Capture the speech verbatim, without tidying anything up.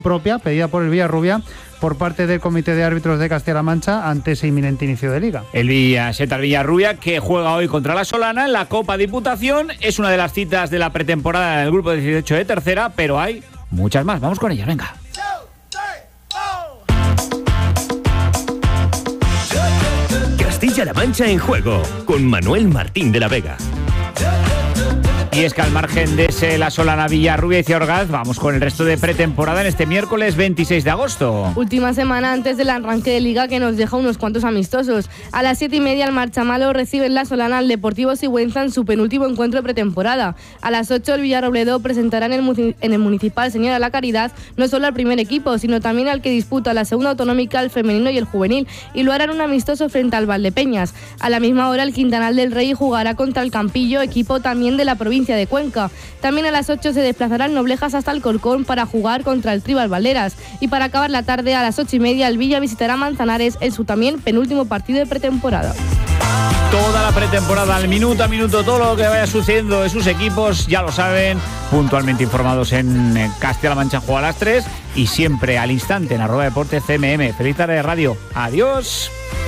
propia pedida por el Villarrubia por parte del Comité de Árbitros de Castilla-La Mancha ante ese inminente inicio de Liga. El Villa Seta Villarrubia, que juega hoy contra la Solana en la Copa Diputación, es una de las citas de la pretemporada del grupo dieciocho de tercera, pero hay muchas más. Vamos con ellas, venga. Castilla-La Mancha en juego, con Manuel Martín de la Vega. Y es que al margen de ese La Solana, Villarrubia y Ciorgaz, vamos con el resto de pretemporada en este miércoles veintiséis de agosto. Última semana antes del arranque de Liga, que nos deja unos cuantos amistosos. A las siete y media el Marchamalo recibe en La Solana al Deportivo Sigüenza en su penúltimo encuentro de pretemporada. A las ocho el Villarrobledo presentará en el, en el Municipal Señora La Caridad no solo al primer equipo, sino también al que disputa la segunda autonómica, el femenino y el juvenil, y lo harán un amistoso frente al Valdepeñas. A la misma hora el Quintanal del Rey jugará contra el Campillo, equipo también de la provincia de Cuenca. También a las ocho se desplazarán Noblejas hasta Alcorcón para jugar contra el Tribal Valderas. Y para acabar la tarde, a las ocho y media, el Villa visitará Manzanares en su también penúltimo partido de pretemporada. Toda la pretemporada, al minuto a minuto, todo lo que vaya sucediendo de sus equipos, ya lo saben, puntualmente informados en Castilla-La Mancha Juega a las tres y siempre al instante en arroba deporte C M M. Feliz tarde de radio. Adiós.